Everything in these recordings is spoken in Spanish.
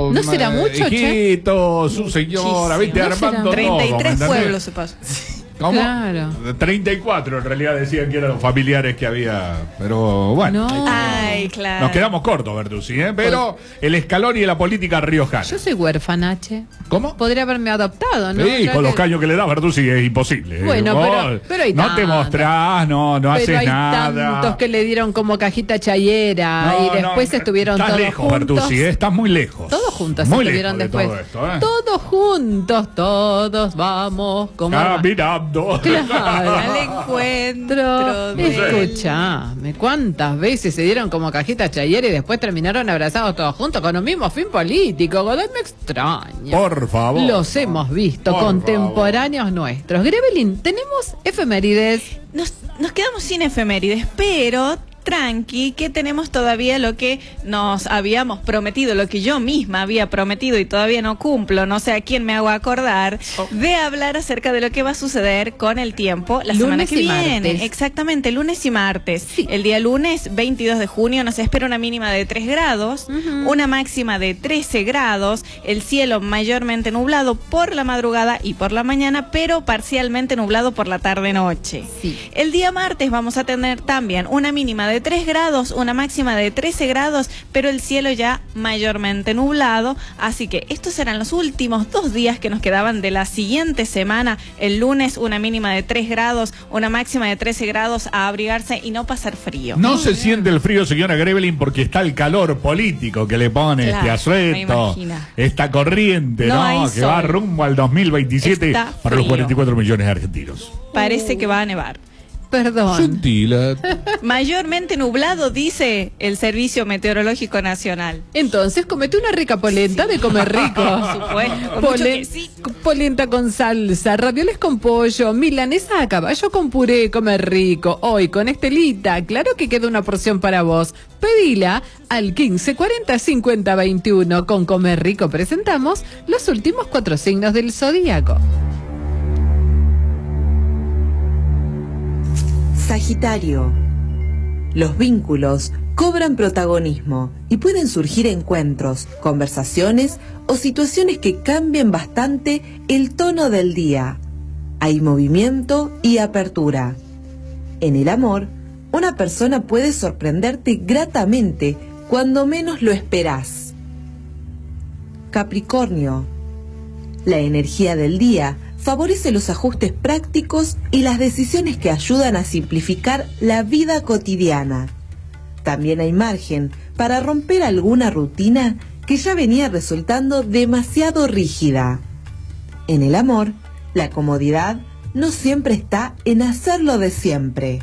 hijo. ¿No será mucho, hijito, su señora, viste, ¿No armando será? todo. 33 pueblos se pasó. ¿Cómo? Claro. 34 en realidad decían que eran los familiares que había. Pero bueno. No. Ay, claro. Nos quedamos cortos, Bertuzzi, ¿eh? Pero el escalón y la política riojana. Yo soy huérfana, che. ¿Cómo? Podría haberme adoptado, ¿no? Sí, Ya con que- los caños que le da Bertuzzi es imposible. Bueno, Vos pero hay no te tantos. mostrás, no Pero haces hay nada. tantos que le dieron como cajita chayera No, y después no, estuvieron estás todos lejos, juntos. Bertuzzi, estás muy lejos. Todos juntos muy estuvieron lejos de después. todo esto, ¿eh? Todos juntos, todos vamos como Caminando. Claro. Al encuentro del- Escuchame, ¿cuántas veces se dieron como cajita chayera y después terminaron abrazados todos juntos con un mismo fin político? Godot, me extraña. Por favor. Los hemos visto, Por contemporáneos nuestros. Grevelin, tenemos efemérides. Nos quedamos sin efemérides, pero tranqui, que tenemos todavía lo que nos habíamos prometido, lo que yo misma había prometido y todavía no cumplo, no sé a quién me hago acordar, de hablar acerca de lo que va a suceder con el tiempo la semana Lunes que y viene. martes. Exactamente, lunes y martes. Sí. El día lunes 22 de junio nos espera una mínima de 3 grados, una máxima de 13 grados, el cielo mayormente nublado por la madrugada y por la mañana, pero parcialmente nublado por la tarde-noche. Sí. El día martes vamos a tener también una mínima de 3 grados, una máxima de 13 grados, pero el cielo ya mayormente nublado, así que estos serán los últimos 2 días que nos quedaban de la siguiente semana. El lunes una mínima de 3 grados, una máxima de 13 grados, a abrigarse y no pasar frío. No se siente el frío, señora Grevelin, porque está el calor político que le pone Claro, este me asueto, imagino. esta corriente, No ¿no? hay Que va sol. rumbo al 2027 Está para los frío. 44 millones de argentinos. Parece que va a nevar. Perdón. Sentila. Mayormente nublado, dice el Servicio Meteorológico Nacional. Entonces, comete una rica polenta de comer rico. Por supuesto, con mucho quesito. Polenta con salsa, ravioles con pollo, milanesa a caballo con puré, comer rico. Hoy con Estelita, claro que queda una porción para vos. Pedila al 15 40 50 21. Con Comer Rico presentamos los últimos 4 signos del zodíaco. Sagitario. Los vínculos cobran protagonismo y pueden surgir encuentros, conversaciones o situaciones que cambien bastante el tono del día. Hay movimiento y apertura. En el amor, una persona puede sorprenderte gratamente cuando menos lo esperás. Capricornio. La energía del día favorece los ajustes prácticos y las decisiones que ayudan a simplificar la vida cotidiana. También hay margen para romper alguna rutina que ya venía resultando demasiado rígida. En el amor, la comodidad no siempre está en hacerlo de siempre.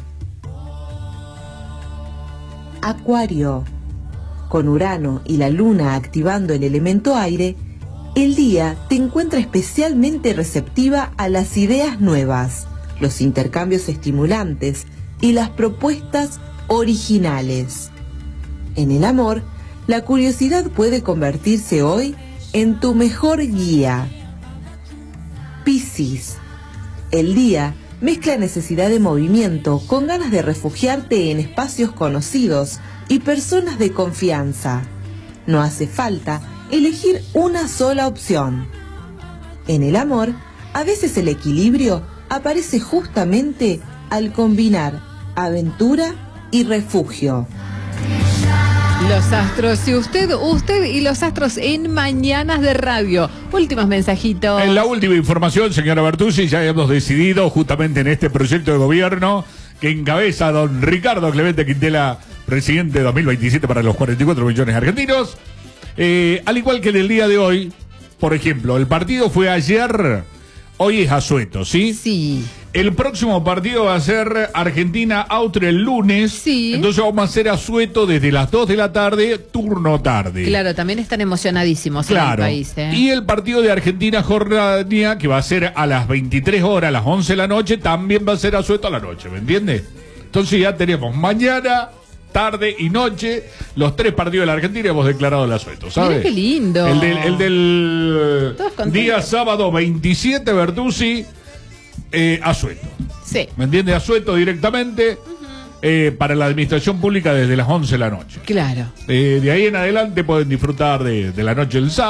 Acuario. Con Urano y la Luna activando el elemento aire, el día te encuentra especialmente receptiva a las ideas nuevas, los intercambios estimulantes y las propuestas originales. En el amor, la curiosidad puede convertirse hoy en tu mejor guía. Piscis. El día mezcla necesidad de movimiento con ganas de refugiarte en espacios conocidos y personas de confianza. No hace falta elegir una sola opción. En el amor, a veces el equilibrio aparece justamente al combinar aventura y refugio. Los astros, y usted y los astros en Mañanas de Radio. Últimos mensajitos. En la última información, señora Bertuzzi, ya hemos decidido justamente en este proyecto de gobierno que encabeza don Ricardo Clemente Quintela, presidente 2027 para los 44 millones de argentinos. Al igual que en el día de hoy, por ejemplo, el partido fue ayer, hoy es asueto, ¿sí? Sí. El próximo partido va a ser Argentina-Austria el lunes. Sí. Entonces vamos a hacer asueto desde las 2 de la tarde, turno tarde. Claro, también están emocionadísimos en el Claro. país. Y el partido de Argentina-Jordania, que va a ser a las 23 horas, a las 11 de la noche, también va a ser asueto a la noche, ¿me entiendes? Entonces ya tenemos mañana, tarde y noche, los 3 partidos de la Argentina hemos declarado el asueto, ¿sabes? Mira qué lindo. El del Todos contentos. día sábado 27, Bertuzzi, asueto. Sí. ¿Me entiendes? Asueto directamente para la administración pública desde las 11 de la noche. Claro. De ahí en adelante pueden disfrutar de la noche del sábado.